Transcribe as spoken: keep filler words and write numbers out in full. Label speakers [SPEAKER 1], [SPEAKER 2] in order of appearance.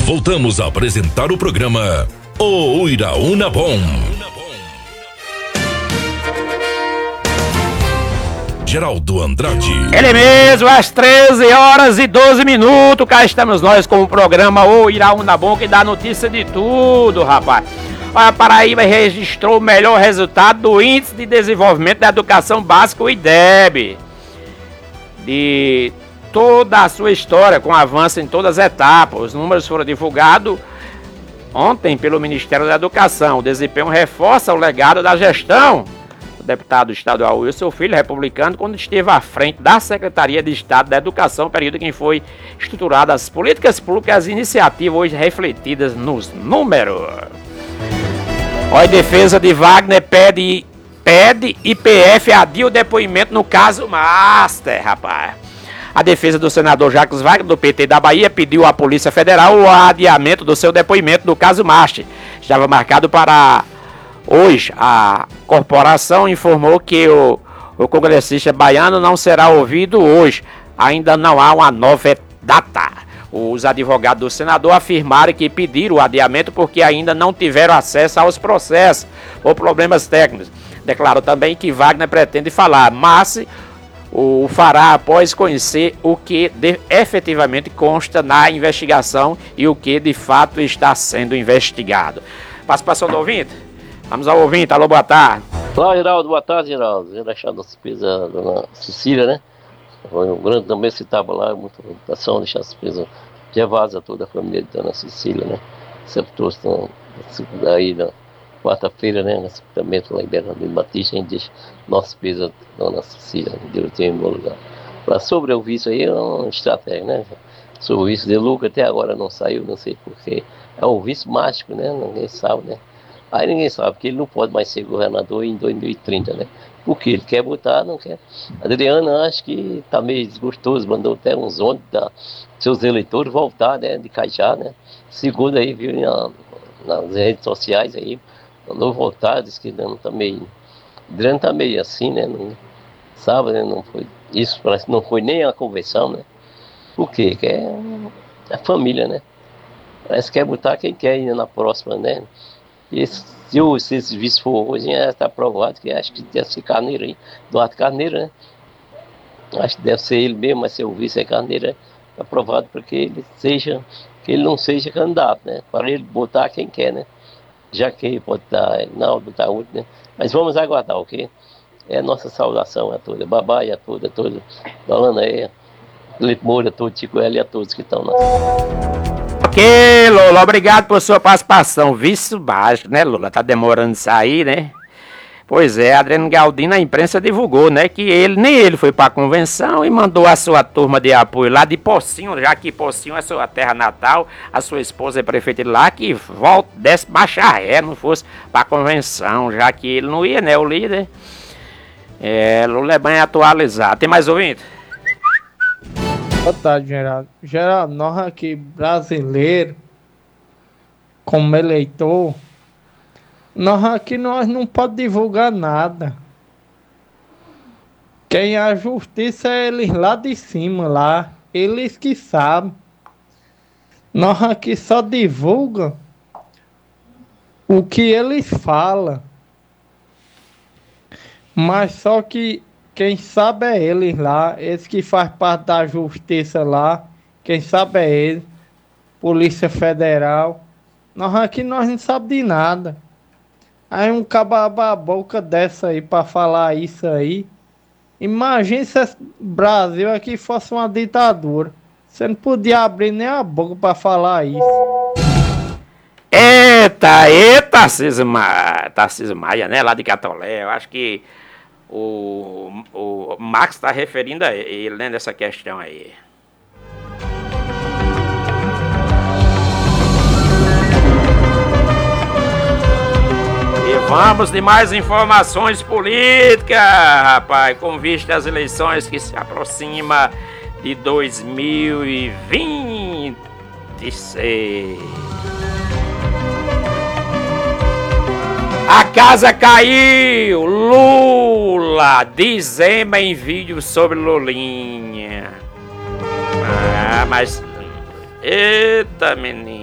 [SPEAKER 1] Voltamos a apresentar o programa O Uiraúna Bom. Geraldo Andrade.
[SPEAKER 2] Ele mesmo, às treze horas e doze minutos, cá estamos nós com o programa O Uiraúna Bom, que dá notícia de tudo, rapaz. A Paraíba registrou o melhor resultado do Índice de Desenvolvimento da Educação Básica, o I D E B, de toda a sua história, com avanço em todas as etapas. Os números foram divulgados ontem pelo Ministério da Educação. O desempenho reforça o legado da gestão do deputado estadual Wilson Filho, republicano, quando esteve à frente da Secretaria de Estado da Educação, período em que foi estruturadas as políticas públicas e iniciativas hoje refletidas nos números. Olha, a defesa de Wagner pede, pede I P F adia o depoimento no caso Master, rapaz. A defesa do senador Jacques Wagner, do P T da Bahia, pediu à Polícia Federal o adiamento do seu depoimento no caso Master. Estava marcado para hoje. A corporação informou que o, o congressista baiano não será ouvido hoje. Ainda não há uma nova data. Os advogados do senador afirmaram que pediram o adiamento porque ainda não tiveram acesso aos processos por problemas técnicos. Declarou também que Wagner pretende falar, mas o fará após conhecer o que de, efetivamente consta na investigação e o que de fato está sendo investigado. Participação do ouvinte? Vamos ao ouvinte. Alô, boa tarde.
[SPEAKER 3] Olá, Geraldo. Boa tarde, Geraldo. Eu deixar a nossa esposa, a dona Cecília, né? Foi um grande também, se estava lá, muita votação, deixar a esposa Gervasa, toda a família de dona Cecília, né? Sempre estão aí na quarta-feira, né? No sepultamento lá em Bernardino Batista, a gente deixa nossa esposa, dona Cecília, Deus tenha em bom lugar. Para sobre o vício aí, é uma estratégia, né? Sobre o vício de lucro, até agora não saiu, não sei porquê. É um vício mágico, né? Ninguém sabe, né? Aí ninguém sabe que ele não pode mais ser governador em dois mil e trinta, né? Porque ele quer botar, não quer. Adriana, acho que tá meio desgostoso, mandou até uns ônibus da seus eleitores voltar, né? De Cajá, né? Segundo aí, viu na, nas redes sociais aí, mandou voltar, disse que não tá meio. Adriana tá meio assim, né? Não, sabe, né? Não foi. Isso parece que não foi nem a convenção, né? Por quê? Que é a família, né? Parece que quer botar quem quer ainda na próxima, né? E se, se esse vice for hoje, já está provado que acho que deve ser Carneiro aí, Duarte Carneiro, né? Acho que deve ser ele mesmo, mas se o vice é Carneiro, é aprovado para que ele seja, que ele não seja candidato, né? Para ele botar quem quer, né? Já que ele pode estar, não, botar outro, né? Mas vamos aguardar, ok? É a nossa saudação a toda, Babai a toda, a toda, Dolana aí, Felipe Moura, todo Tico L e a todos que estão na.
[SPEAKER 2] Ok, Lula, obrigado por sua participação. Vício básico, né, Lula? Tá demorando isso aí, né? Pois é, Adriano Galdino, a imprensa divulgou, né, que ele, nem ele foi pra convenção e mandou a sua turma de apoio lá de Pocinho, já que Pocinho é sua terra natal, a sua esposa é prefeita de lá, que volta, desce, baixa ré, não fosse pra convenção, já que ele não ia, né, o líder. É, Lula é bem atualizado. Tem mais ouvinte?
[SPEAKER 4] Boa tarde, Geraldo. Geraldo, nós aqui brasileiros, como eleitor, nós aqui nós não podemos divulgar nada. Quem é a justiça é eles lá de cima, lá. Eles que sabem. Nós aqui só divulgam o que eles falam. Mas só que quem sabe é eles lá, eles que faz parte da justiça lá, quem sabe é eles, Polícia Federal. Nós aqui nós não sabemos de nada. Aí um cababa boca dessa aí para falar isso aí. Imagina se esse Brasil aqui fosse uma ditadura. Você não podia abrir nem a boca para falar isso.
[SPEAKER 2] Eita, eita, Tarcísio Maia, Tarcísio Maia, né, lá de Catolé. Eu acho que O, o Max está referindo a ele, né, nessa questão aí. E vamos de mais informações políticas, rapaz, com vista às eleições que se aproxima de dois mil e vinte e seis. A casa caiu! Lula! Dizema em vídeo sobre Lulinha. Ah, mas... Eita, menino.